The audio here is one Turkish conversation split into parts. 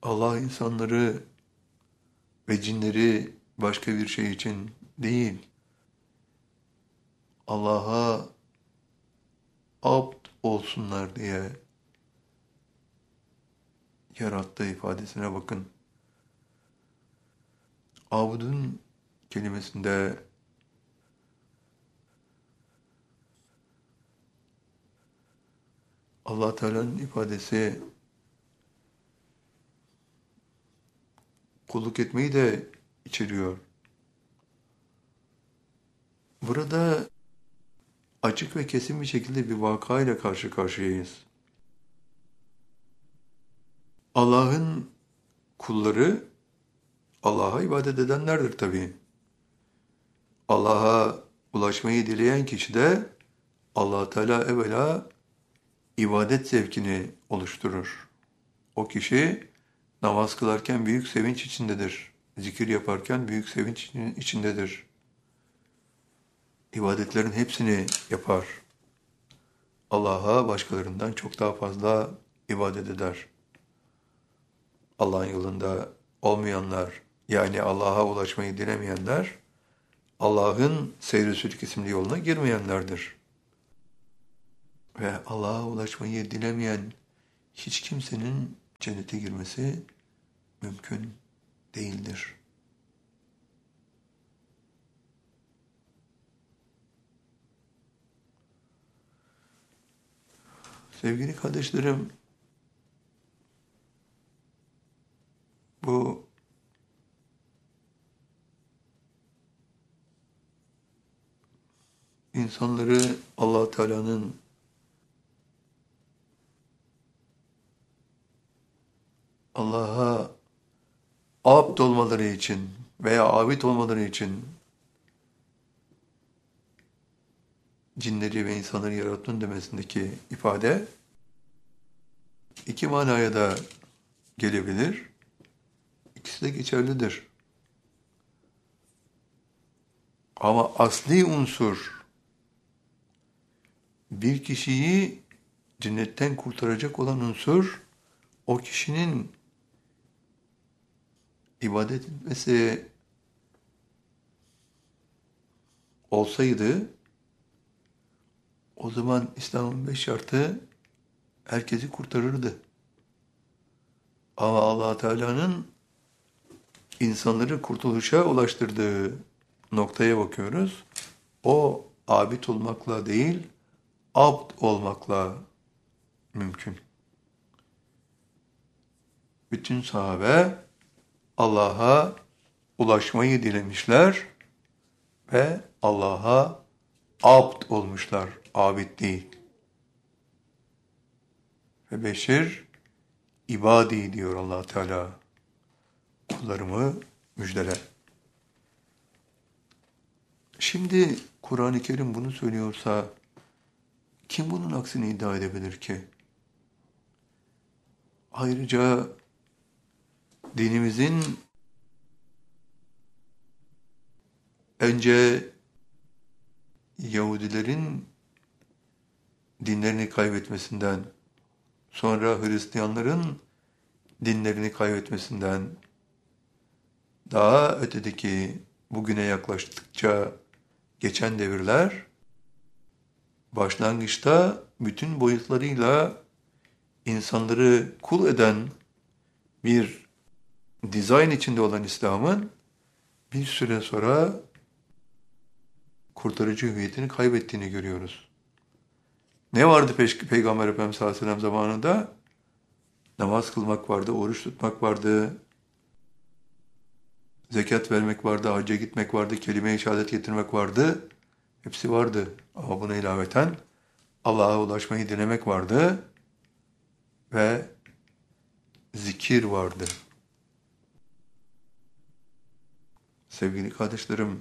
Allah insanları ve cinleri başka bir şey için değil, Allah'a abd olsunlar diye yarattığı ifadesine bakın. Abdun kelimesinde Allah Teala'nın ifadesi kulluk etmeyi de içeriyor. Burada açık ve kesin bir şekilde bir vakayla karşı karşıyayız. Allah'ın kulları Allah'a ibadet edenlerdir tabii. Allah'a ulaşmayı dileyen kişi de Allah Teala evvela ibadet zevkini oluşturur. O kişi namaz kılarken büyük sevinç içindedir. Zikir yaparken büyük sevinç içindedir. İbadetlerin hepsini yapar. Allah'a başkalarından çok daha fazla ibadet eder. Allah'ın yolunda olmayanlar, yani Allah'a ulaşmayı dilemeyenler, Allah'ın seyr-i sülük isimli yoluna girmeyenlerdir. Ve Allah'a ulaşmayı dilemeyen hiç kimsenin cennete girmesi mümkün değildir. Sevgili kardeşlerim, bu insanları Allah Teala'nın Allah'a abd olmaları için veya abid olmaları için cinleri ve insanları yarattın demesindeki ifade iki manaya da gelebilir. İkisi de geçerlidir. Ama asli unsur bir kişiyi cennetten kurtaracak olan unsur o kişinin ibadet etmesi olsaydı o zaman İslam'ın 5 şartı herkesi kurtarırdı. Ama Allah Teala'nın insanları kurtuluşa ulaştırdığı noktaya bakıyoruz. O abid olmakla değil, abd olmakla mümkün. Bütün sahabe Allah'a ulaşmayı dilemişler ve Allah'a abd olmuşlar, abid değil. Ve beşir ibadi diyor Allah Teala. Kullarımı müjdele. Şimdi Kur'an-ı Kerim bunu söylüyorsa kim bunun aksini iddia edebilir ki? Ayrıca dinimizin önce Yahudilerin dinlerini kaybetmesinden, sonra Hristiyanların dinlerini kaybetmesinden, daha ötedeki bugüne yaklaştıkça geçen devirler, başlangıçta bütün boyutlarıyla insanları kul eden bir dizayn içinde olan İslam'ın bir süre sonra kurtarıcı hüviyetini kaybettiğini görüyoruz. Ne vardı Peygamber Efendimiz sallallahu aleyhi ve sellem zamanında? Namaz kılmak vardı, oruç tutmak vardı, zekat vermek vardı, hacca gitmek vardı, kelime-i şehadet getirmek vardı. Hepsi vardı. Ama buna ilaveten Allah'a ulaşmayı dilemek vardı ve zikir vardı. Sevgili kardeşlerim,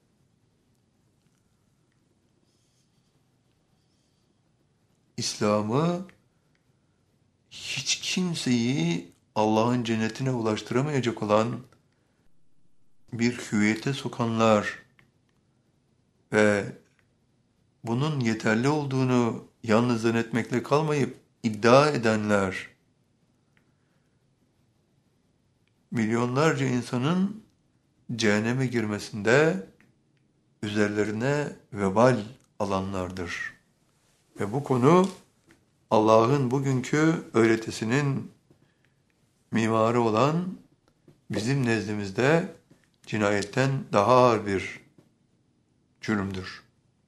İslam'ı hiç kimseyi Allah'ın cennetine ulaştıramayacak olan bir hüviyete sokanlar ve bunun yeterli olduğunu yalnız zannetmekle kalmayıp iddia edenler milyonlarca insanın cehenneme girmesinde üzerlerine vebal alanlardır. Ve bu konu Allah'ın bugünkü öğretisinin mimarı olan bizim nezdimizde cinayetten daha ağır bir cürümdür.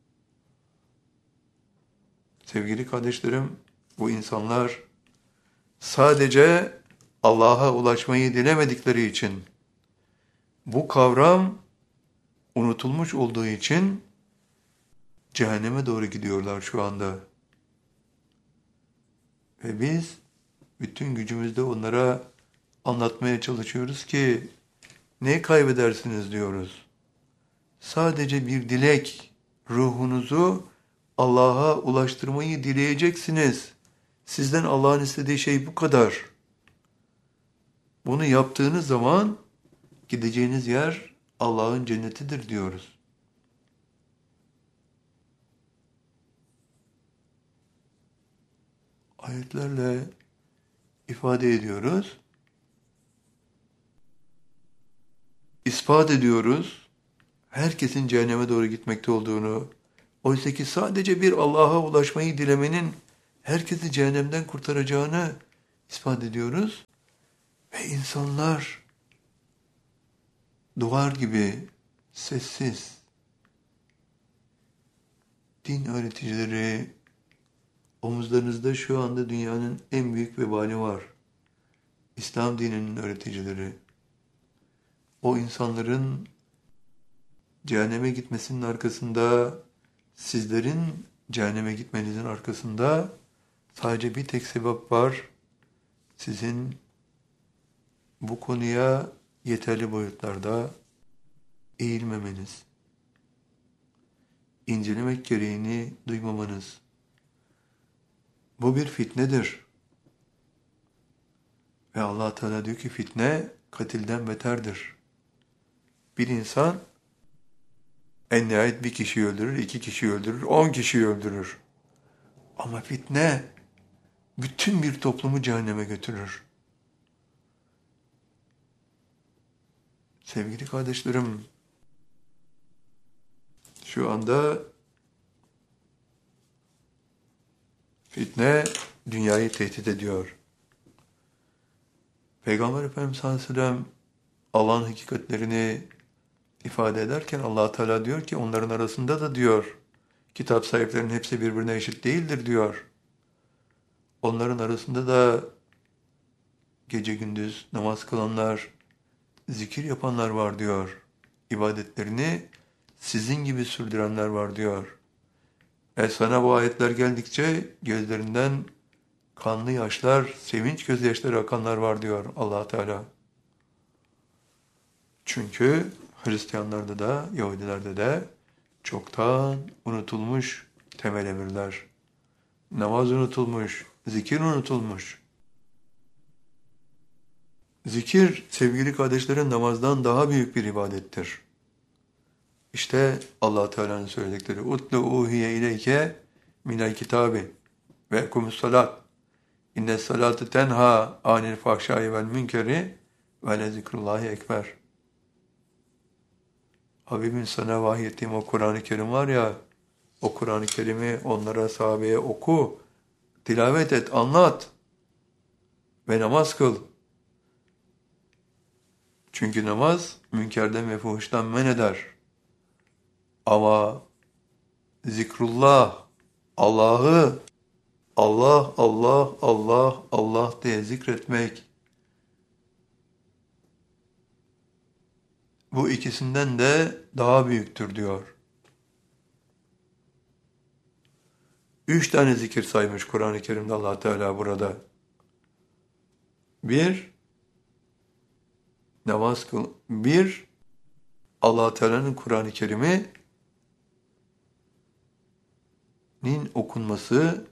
Sevgili kardeşlerim, bu insanlar sadece Allah'a ulaşmayı dilemedikleri için, bu kavram unutulmuş olduğu için cehenneme doğru gidiyorlar şu anda. Ve biz bütün gücümüzle onlara anlatmaya çalışıyoruz ki ne kaybedersiniz diyoruz. Sadece bir dilek, ruhunuzu Allah'a ulaştırmayı dileyeceksiniz. Sizden Allah'ın istediği şey bu kadar. Bunu yaptığınız zaman gideceğiniz yer Allah'ın cennetidir diyoruz. Ayetlerle ifade ediyoruz. İspat ediyoruz. Herkesin cehenneme doğru gitmekte olduğunu, oysa ki sadece bir Allah'a ulaşmayı dilemenin herkesi cehennemden kurtaracağını ispat ediyoruz. Ve insanlar duvar gibi sessiz, din öğreticileri, omuzlarınızda şu anda dünyanın en büyük vebali var. İslam dininin öğreticileri. O insanların cehenneme gitmesinin arkasında, sizlerin cehenneme gitmenizin arkasında sadece bir tek sebep var. Sizin bu konuya yeterli boyutlarda eğilmemeniz, incelemek gereğini duymamanız. Bu bir fitnedir. Ve Allah Teala diyor ki fitne katilden beterdir. Bir insan en nihayet bir kişiyi öldürür, 2 kişiyi öldürür, 10 kişiyi öldürür. Ama fitne bütün bir toplumu cehenneme götürür. Sevgili kardeşlerim, şu anda fitne dünyayı tehdit ediyor. Peygamber Efendimiz sallallahu aleyhi ve sellem Allah'ın hakikatlerini ifade ederken Allah Teala diyor ki onların arasında da diyor kitap sahiplerinin hepsi birbirine eşit değildir diyor. Onların arasında da gece gündüz namaz kılanlar, zikir yapanlar var diyor. İbadetlerini sizin gibi sürdürenler var diyor. Sana bu ayetler geldikçe gözlerinden kanlı yaşlar, sevinç gözyaşları akanlar var diyor Allah Teala. Çünkü Hristiyanlarda da, Yahudilerde de çoktan unutulmuş temel emirler. Namaz unutulmuş, zikir unutulmuş. Zikir, sevgili kardeşlerin, namazdan daha büyük bir ibadettir. İşte Allah Teala'nın söyledikleri utlu uhiye ileyke minel kitabi ve ekumus salat inne salate tenha anil fahşai vel münkeri ve le zikrullahi ekber. Habibim sana vahyettiğim o Kur'an-ı Kerim var ya, o Kur'an-ı Kerim'i onlara, sahabeye oku, tilavet et, anlat ve namaz kıl. Çünkü namaz münkerden ve fuhuştan men eder. Ama zikrullah, Allah'ı Allah, Allah, Allah, Allah diye zikretmek, bu ikisinden de daha büyüktür diyor. 3 tane zikir saymış Kur'an-ı Kerim'de Allah Teala burada. 1, namaz kıl. 1, Allah Teala'nın Kur'an-ı Kerim'inin okunması.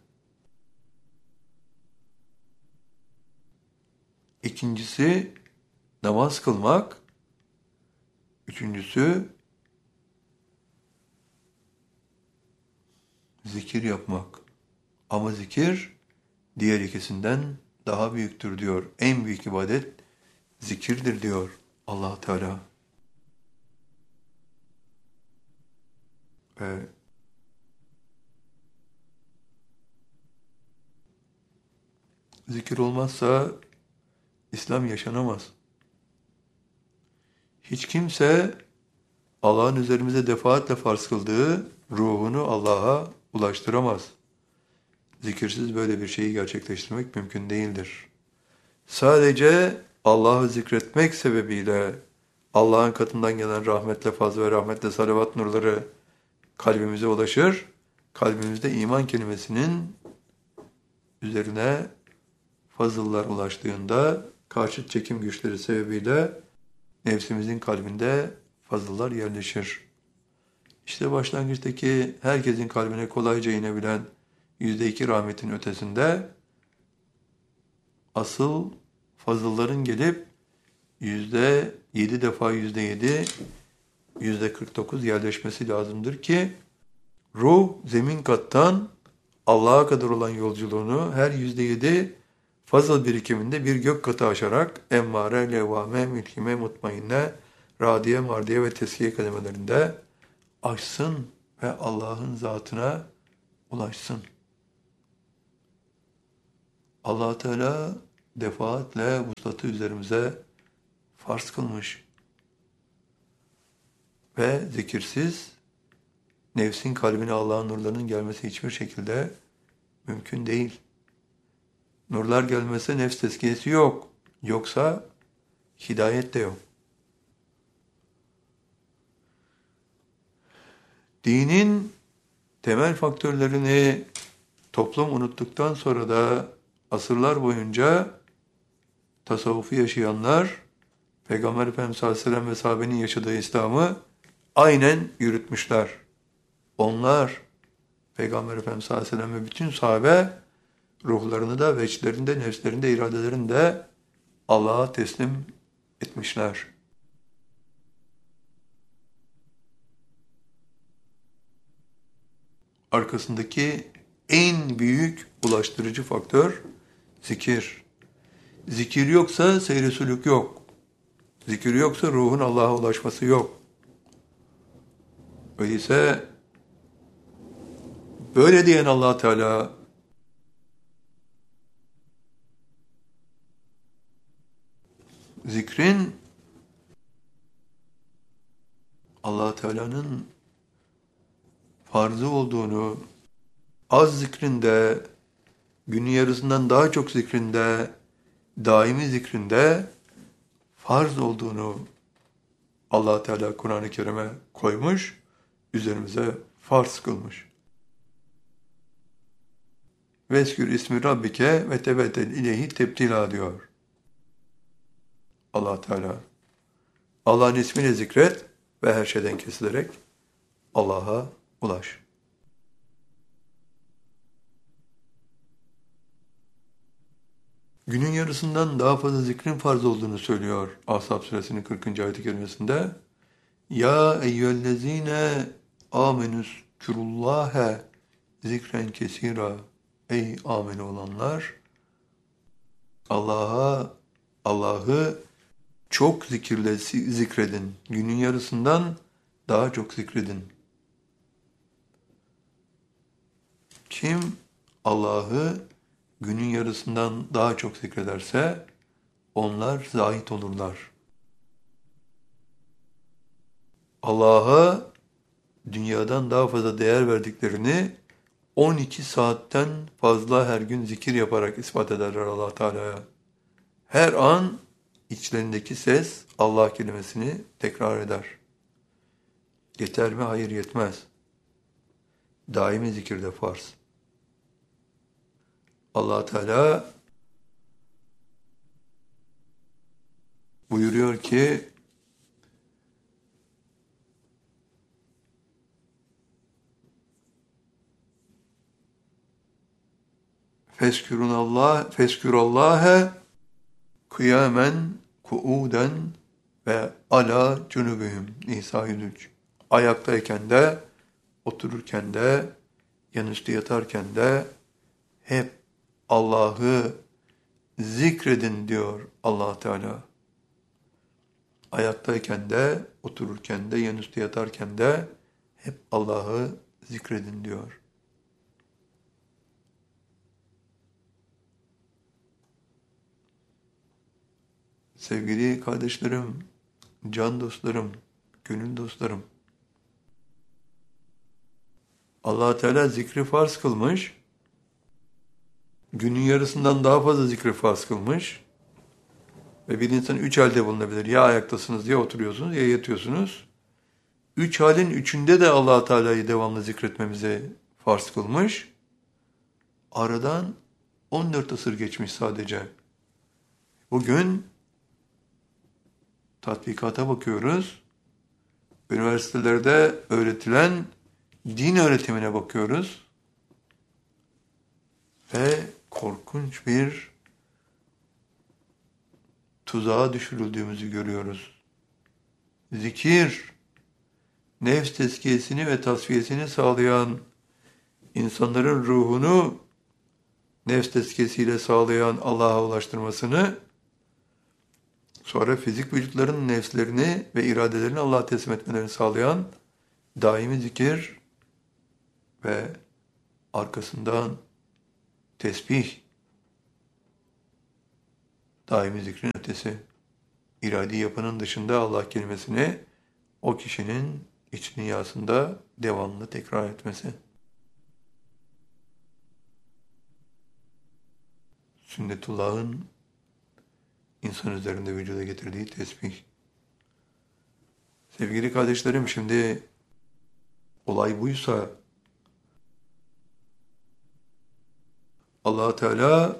İkincisi namaz kılmak. Üçüncüsü zikir yapmak. Ama zikir diğer ikisinden daha büyüktür diyor. En büyük ibadet zikirdir diyor Allah Teala. Ve zikir olmazsa İslam yaşanamaz. Hiç kimse Allah'ın üzerimize defaatle farz kıldığı ruhunu Allah'a ulaştıramaz. Zikirsiz böyle bir şeyi gerçekleştirmek mümkün değildir. Sadece Allah'ı zikretmek sebebiyle Allah'ın katından gelen rahmetle, fazl ve rahmetle salavat nurları kalbimize ulaşır. Kalbimizde iman kelimesinin üzerine fazıllar ulaştığında karşıt çekim güçleri sebebiyle nefsimizin kalbinde fazıllar yerleşir. İşte başlangıçtaki herkesin kalbine kolayca inebilen %2 rahmetin ötesinde asıl fazılların gelip %7 defa %7, %49 yerleşmesi lazımdır ki ruh zemin kattan Allah'a kadar olan yolculuğunu her %7 fazıl birikiminde bir gök katı aşarak emmare, levvame, mülkime, mutmainne, radiye, mardiye ve teskiye kelimelerinde aşsın ve Allah'ın zatına ulaşsın. Allah Teala defaatle vuslatı üzerimize farz kılmış. Ve zikirsiz nefsin kalbine Allah'ın nurlarının gelmesi hiçbir şekilde mümkün değil. Nurlar gelmese nefs tezkiyesi yok. Yoksa hidayet de yok. Dinin temel faktörlerini toplum unuttuktan sonra da asırlar boyunca tasavvufu yaşayanlar Peygamber Efendimiz sallallahu aleyhi ve sellem ve sahabenin yaşadığı İslam'ı aynen yürütmüşler. Onlar Peygamber Efendimiz sallallahu aleyhi ve sellem ve bütün sahabe ruhlarını da, veçlerini de, nefslerini de, iradelerini de Allah'a teslim etmişler. Arkasındaki en büyük ulaştırıcı faktör zikir. Zikir yoksa seyr-i sülük yok. Zikir yoksa ruhun Allah'a ulaşması yok. Öyleyse böyle diyen Allah Teala zikrin Allah Teala'nın farzı olduğunu, az zikrinde, günün yarısından daha çok zikrinde, daimi zikrinde farz olduğunu Allah Teala Kur'an-ı Kerim'e koymuş, üzerimize farz kılmış. Veskür ismi Rabbike ve tebettel ileyhi tebtila diyor Allah Teala. Allah'ın ismini zikret ve her şeyden kesilerek Allah'a ulaş. Günün yarısından daha fazla zikrin farz olduğunu söylüyor Ahzab suresinin 40. ayet-i kerimesinde. Ya eyyühellezine amenüs kürullâhe zikren kesira. Ey amin olanlar, Allah'ı çok zikirle zikredin. Günün yarısından daha çok zikredin. Kim Allah'ı günün yarısından daha çok zikrederse onlar zahit olurlar. Allah'a dünyadan daha fazla değer verdiklerini 12 saatten fazla her gün zikir yaparak ispat ederler Allah Teala'ya. Her an içlerindeki ses Allah kelimesini tekrar eder. Yeter mi? Hayır, yetmez. Daimi zikirde farz. Allah Teala buyuruyor ki Feskürallâhe kıyamen kuuden ve ala cunubihim. Nisa 103. Ayaktayken de, otururken de, yanüstü yatarken de hep Allah'ı zikredin diyor Allah Teala. ayaktayken de, otururken de, yanüstü yatarken de hep Allah'ı zikredin diyor. Sevgili kardeşlerim, can dostlarım, gönül dostlarım, Allah Teala zikri farz kılmış, günün yarısından daha fazla zikri farz kılmış ve bir insan üç halde bulunabilir. Ya ayaktasınız, ya oturuyorsunuz, ya yatıyorsunuz. Üç halin üçünde de Allah Teala'yı devamlı zikretmemize farz kılmış. Aradan 14 asır geçmiş sadece. Bugün tatbikata bakıyoruz. Üniversitelerde öğretilen din öğretimine bakıyoruz. Ve korkunç bir tuzağa düşürüldüğümüzü görüyoruz. Zikir, nefs tezkiyesini ve tasfiyesini sağlayan, insanların ruhunu nefs tezkiyesiyle sağlayan Allah'a ulaştırmasını, sonra fizik vücutların nefslerini ve iradelerini Allah'a teslim etmelerini sağlayan daimi zikir ve arkasından tesbih, daimi zikrin ötesi, iradi yapının dışında Allah kelimesini o kişinin iç dünyasında devamlı tekrar etmesi. Sünnetullah'ın insan üzerinde vücuda getirdiği tesbih. Sevgili kardeşlerim, şimdi olay buysa Allah Teala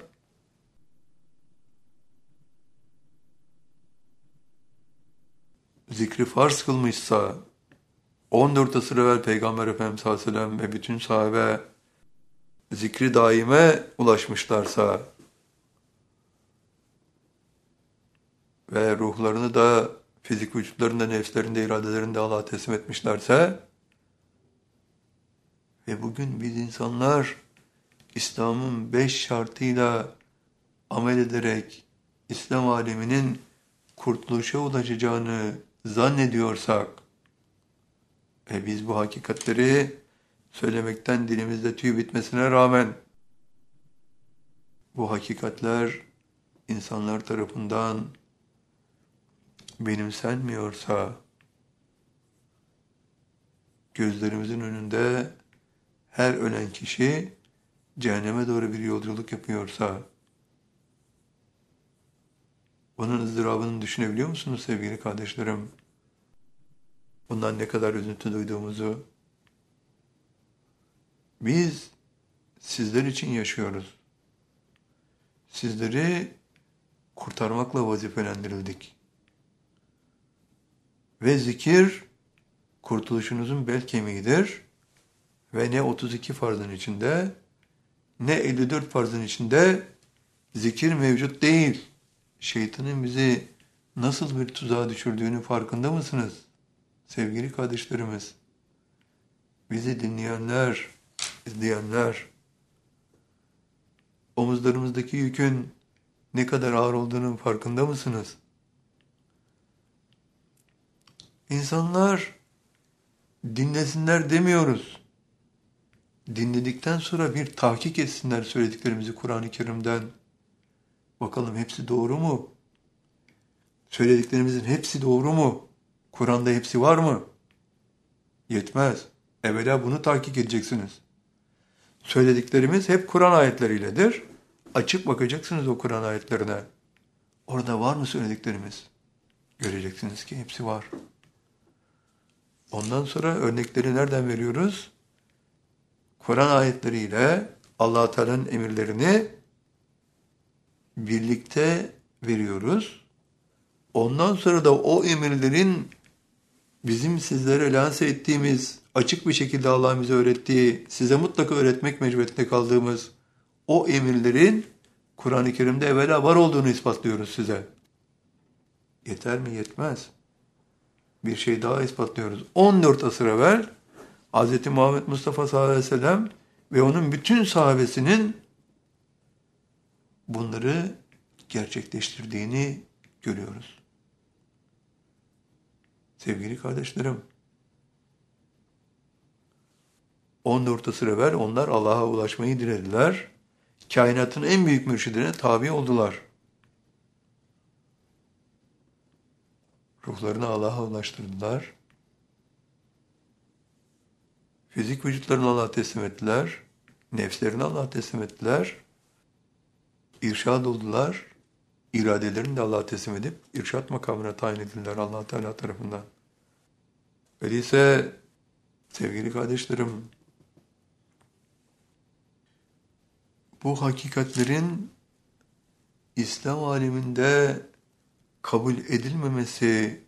zikri farz kılmışsa 14 asır evvel Peygamber Efendimiz sallallahu aleyhi ve sellem ve bütün sahabe zikri daime ulaşmışlarsa ve ruhlarını da fizik vücutlarında, nefslerinde, iradelerinde Allah'a teslim etmişlerse ve bugün biz insanlar İslam'ın 5 şartıyla amel ederek İslam aleminin kurtuluşa ulaşacağını zannediyorsak ve biz bu hakikatleri söylemekten dilimizde tüy bitmesine rağmen bu hakikatler insanlar tarafından benimsenmiyorsa, gözlerimizin önünde her ölen kişi cehenneme doğru bir yolculuk yapıyorsa, bunun ızdırabını düşünebiliyor musunuz sevgili kardeşlerim? Bundan ne kadar üzüntü duyduğumuzu. Biz sizler için yaşıyoruz. Sizleri kurtarmakla vazifelendirildik. Ve zikir kurtuluşunuzun bel kemiğidir. Ve ne 32 farzın içinde, ne 54 farzın içinde zikir mevcut değil. Şeytanın bizi nasıl bir tuzağa düşürdüğünün farkında mısınız? Sevgili kardeşlerimiz, bizi dinleyenler, izleyenler, omuzlarımızdaki yükün ne kadar ağır olduğunun farkında mısınız? İnsanlar dinlesinler demiyoruz. Dinledikten sonra bir tahkik etsinler söylediklerimizi Kur'an-ı Kerim'den. Bakalım hepsi doğru mu? Söylediklerimizin hepsi doğru mu? Kur'an'da hepsi var mı? Yetmez. Evvela bunu tahkik edeceksiniz. Söylediklerimiz hep Kur'an ayetleriyledir. Açıp bakacaksınız o Kur'an ayetlerine. Orada var mı söylediklerimiz? Göreceksiniz ki hepsi var. Ondan sonra örnekleri nereden veriyoruz? Kur'an ayetleriyle Allah Teala'nın emirlerini birlikte veriyoruz. Ondan sonra da o emirlerin bizim sizlere lanse ettiğimiz, açık bir şekilde Allah'ın bize öğrettiği, size mutlaka öğretmek mecburiyetinde kaldığımız o emirlerin Kur'an-ı Kerim'de evvela var olduğunu ispatlıyoruz size. Yeter mi? Yetmez. Bir şey daha ispatlıyoruz. 14 asır evvel Hz. Muhammed Mustafa sallallahu aleyhi ve sellem ve onun bütün sahabesinin bunları gerçekleştirdiğini görüyoruz. Sevgili kardeşlerim, 14 asır evvel onlar Allah'a ulaşmayı dilediler. Kainatın en büyük mürşidine tabi oldular. Ruhlarını Allah'a ulaştırdılar. Fizik vücutlarını Allah'a teslim ettiler. Nefslerini Allah'a teslim ettiler. İrşad oldular. İradelerini de Allah'a teslim edip irşat makamına tayin edildiler Allah Teala tarafından. Öyleyse sevgili kardeşlerim, bu hakikatlerin İslam aleminde kabul edilmemesi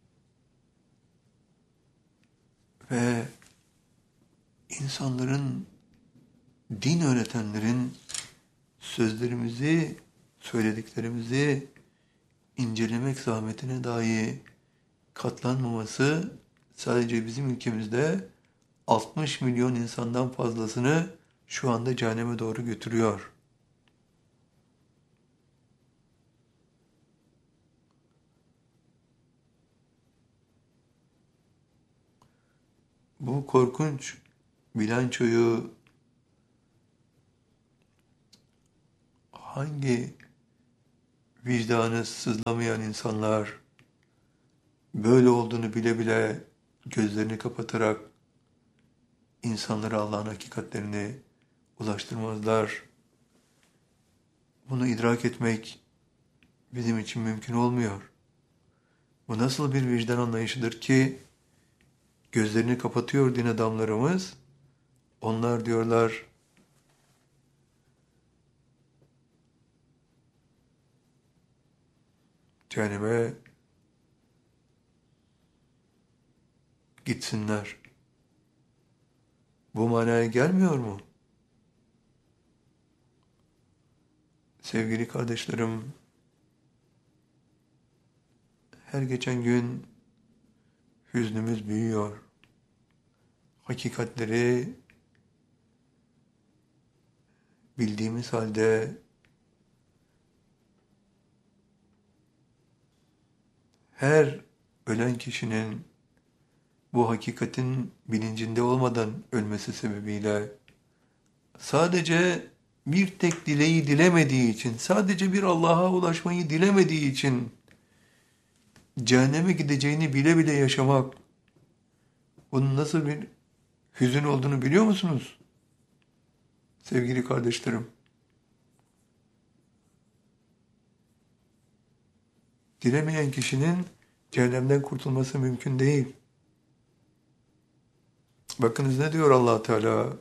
ve insanların, din öğretenlerin sözlerimizi, söylediklerimizi incelemek zahmetine dahi katlanmaması sadece bizim ülkemizde 60 milyon insandan fazlasını şu anda cehenneme doğru götürüyor. Bu korkunç bilançoyu hangi vicdanı sızlamayan insanlar böyle olduğunu bile bile gözlerini kapatarak insanlara Allah'ın hakikatlerini ulaştırmazlar. Bunu idrak etmek bizim için mümkün olmuyor. Bu nasıl bir vicdan anlayışıdır ki gözlerini kapatıyor din adamlarımız. Onlar diyorlar cehenneme gitsinler. Bu manaya gelmiyor mu? Sevgili kardeşlerim, her geçen gün hüznümüz büyüyor. Hakikatleri bildiğimiz halde her ölen kişinin bu hakikatin bilincinde olmadan ölmesi sebebiyle sadece bir tek dileği dilemediği için, sadece bir Allah'a ulaşmayı dilemediği için cehenneme gideceğini bile bile yaşamak, bunun nasıl bir hüzün olduğunu biliyor musunuz? Sevgili kardeşlerim, dilemeyen kişinin cehennemden kurtulması mümkün değil. Bakınız ne diyor Allah Teala?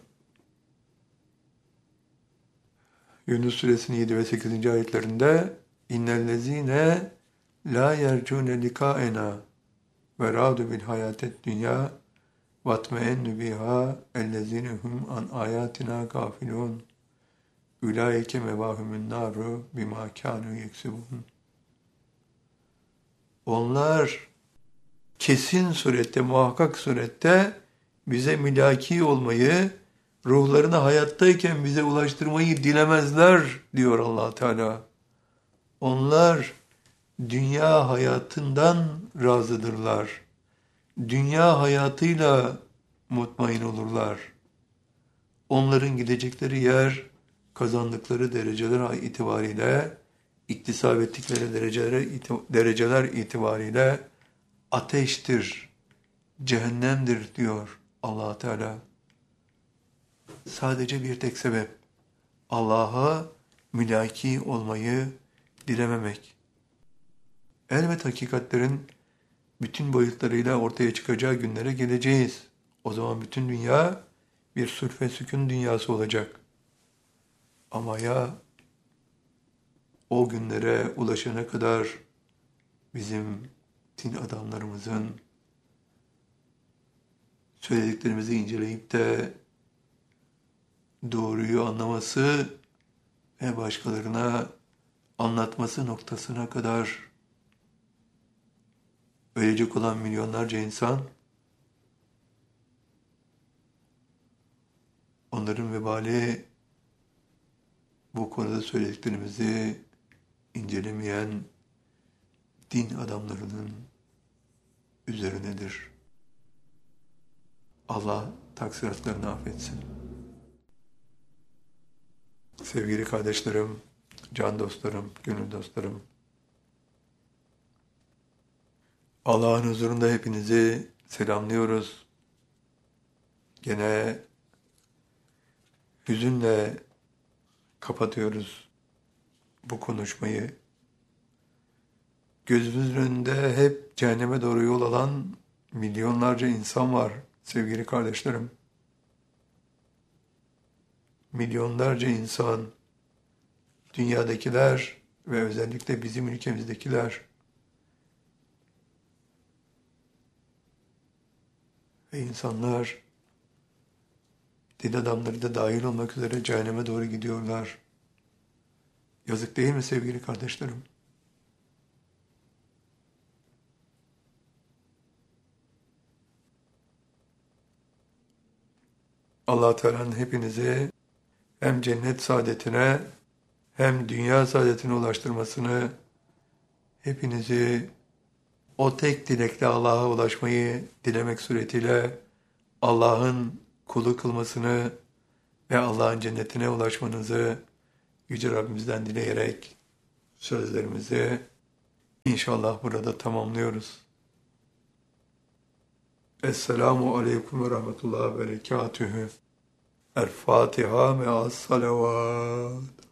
Yunus suresinin 7 ve 8. ayetlerinde İnnellezîne lâ yercûne likâena ve râdu bil hayâted dünya vatmeennü biha ellezîne hum an âyâtina gâfilûn ulaike mevâhumün nâru bimâ kânû yeksibûn. Onlar kesin surette, muhakkak surette bize mülaki olmayı, ruhlarını hayattayken bize ulaştırmayı dilemezler diyor Allah Teala. Onlar dünya hayatından razıdırlar. Dünya hayatıyla mutmain olurlar. Onların gidecekleri yer, kazandıkları dereceler itibariyle, iktisap ettikleri dereceler itibariyle ateştir, cehennemdir diyor Allah Teala. Sadece bir tek sebep, Allah'a mülaki olmayı dilememek. Elbet hakikatlerin bütün boyutlarıyla ortaya çıkacağı günlere geleceğiz. O zaman bütün dünya bir sulh ve sükun dünyası olacak. Ama ya o günlere ulaşana kadar bizim din adamlarımızın söylediklerimizi inceleyip de doğruyu anlaması ve başkalarına anlatması noktasına kadar ölecek olan milyonlarca insan, onların vebali bu konuda söylediklerimizi incelemeyen din adamlarının üzerinedir. Allah taksiratlarını affetsin. Sevgili kardeşlerim, can dostlarım, gönül dostlarım, Allah'ın huzurunda hepinizi selamlıyoruz. Gene hüzünle kapatıyoruz bu konuşmayı. Gözümüzün önünde hep cehenneme doğru yol alan milyonlarca insan var sevgili kardeşlerim. Milyonlarca insan, dünyadakiler ve özellikle bizim ülkemizdekiler ve insanlar, din adamları da dahil olmak üzere cehenneme doğru gidiyorlar. Yazık değil mi sevgili kardeşlerim? Allah Teala'nın hepinizi hem cennet saadetine hem dünya saadetine ulaştırmasını, hepinizi o tek dilekle Allah'a ulaşmayı dilemek suretiyle Allah'ın kulu kılmasını ve Allah'ın cennetine ulaşmanızı Yüce Rabbimizden dileyerek sözlerimizi inşallah burada tamamlıyoruz. Esselamu Aleyküm ve Rahmetullah ve Berekatühü. El Fatiha me'as salavat.